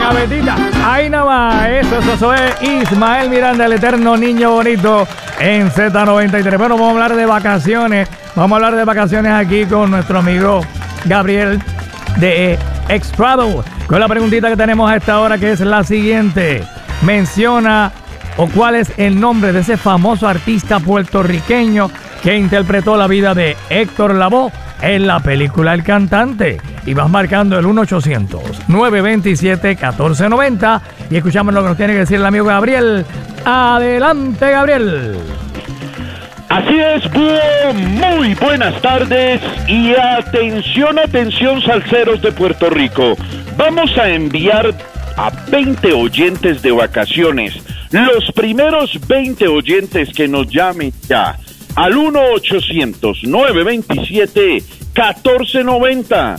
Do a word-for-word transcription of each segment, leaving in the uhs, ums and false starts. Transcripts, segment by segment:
Gavetita. Ahí nada más. Eso, eso, eso es Ismael Miranda, el eterno niño bonito en Z noventa y tres. Bueno, vamos a hablar de vacaciones. Vamos a hablar de vacaciones aquí con nuestro amigo Gabriel de X-Travel. Con la preguntita que tenemos a esta hora, que es la siguiente. Menciona o cuál es el nombre de ese famoso artista puertorriqueño que interpretó la vida de Héctor Lavoe en la película El Cantante. Y vas marcando el uno ochocientos, nueve veintisiete, catorce noventa y escuchamos lo que nos tiene que decir el amigo Gabriel. Adelante, Gabriel. Así es, Búho, muy buenas tardes y atención, atención, salseros de Puerto Rico. Vamos a enviar a veinte oyentes de vacaciones. Los primeros veinte oyentes que nos llamen ya al uno ochocientos, nueve veintisiete, catorce noventa.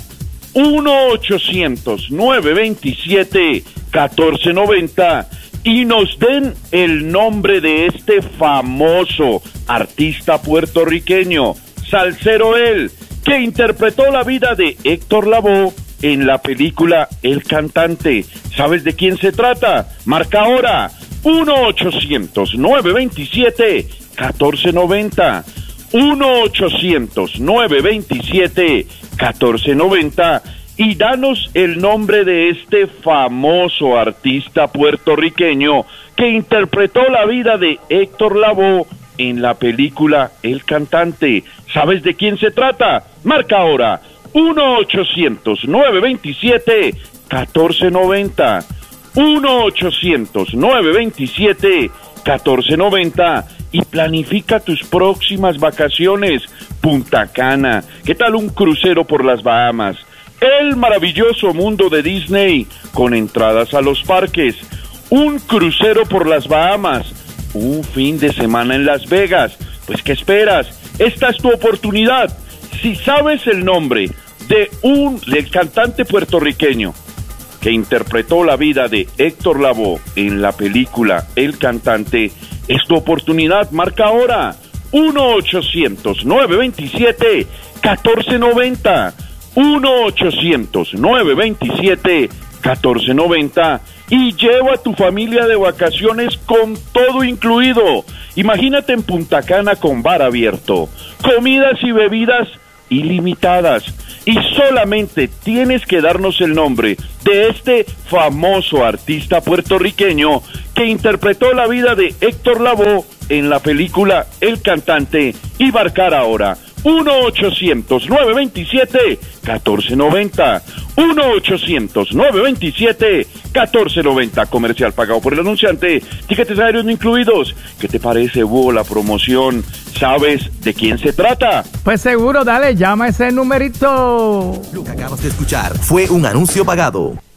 uno ochocientos, nueve veintisiete, catorce noventa. Y nos den el nombre de este famoso artista puertorriqueño, salsero él, que interpretó la vida de Héctor Lavoe en la película El Cantante. ¿Sabes de quién se trata? Marca ahora uno ochocientos, nueve veintisiete, catorce noventa. uno ochocientos, nueve veintisiete, catorce noventa. Y danos el nombre de este famoso artista puertorriqueño que interpretó la vida de Héctor Lavoe en la película El Cantante. ¿Sabes de quién se trata? Marca ahora uno ochocientos, nueve veintisiete, catorce noventa. uno ochocientos, nueve veintisiete, catorce noventa. Y planifica tus próximas vacaciones. Punta Cana. ¿Qué tal un crucero por las Bahamas? El maravilloso mundo de Disney, con entradas a los parques, un crucero por las Bahamas, un fin de semana en Las Vegas. Pues, ¿qué esperas? Esta es tu oportunidad. Si sabes el nombre de un del cantante puertorriqueño que interpretó la vida de Héctor Lavoe en la película El Cantante, es tu oportunidad. Marca ahora uno ochocientos, nueve veintisiete, catorce noventa. uno ochocientos, nueve veintisiete, catorce noventa y lleva a tu familia de vacaciones con todo incluido. Imagínate en Punta Cana con bar abierto, comidas y bebidas ilimitadas, y solamente tienes que darnos el nombre de este famoso artista puertorriqueño que interpretó la vida de Héctor Lavoe en la película El Cantante y marcar ahora uno ochocientos, nueve veintisiete, catorce noventa. uno ochocientos, nueve veintisiete, catorce noventa. Comercial pagado por el anunciante. Tiquetes aéreos no incluidos. ¿Qué te parece, Búho, la promoción? ¿Sabes de quién se trata? Pues seguro, dale, llama ese numerito. Lo que acabas de escuchar fue un anuncio pagado.